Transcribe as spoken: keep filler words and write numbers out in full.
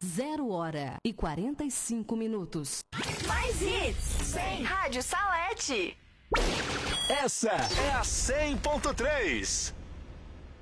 Zero hora e quarenta e cinco minutos. Mais hits, cem. Rádio Salete. Essa é a cem ponto três.